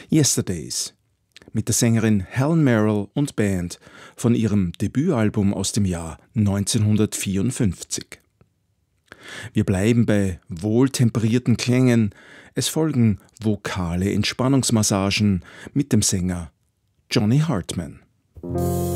Yesterdays mit der Sängerin Helen Merrill und Band von ihrem Debütalbum aus dem Jahr 1954. Wir bleiben bei wohltemperierten Klängen, es folgen vokale Entspannungsmassagen mit dem Sänger Johnny Hartman.